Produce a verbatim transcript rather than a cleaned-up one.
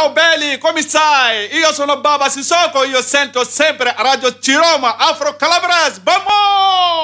Ciao belli, come stai? Io sono Baba Sissoko, io sento sempre Radio Ciroma Afro Calabrese. Vamos!